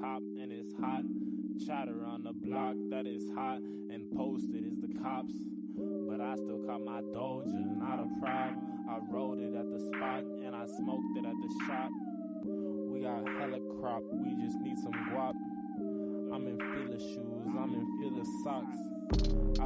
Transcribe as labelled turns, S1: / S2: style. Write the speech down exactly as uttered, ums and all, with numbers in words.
S1: cop and it's hot. Chatter on the block that is hot and posted is the cops. But I still caught my Doja, not a problem. I rolled it at the spot and I smoked it at the shop. We got hella crop, we just need some guap. I'm in Fila shoes, I'm in Fila socks. I